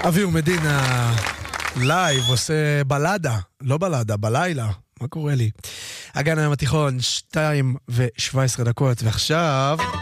אביר מדינה לייב עושה בלדה, לא בלדה, בלילה. מה קורה לי? הגן היום התיכון 2:17, ועכשיו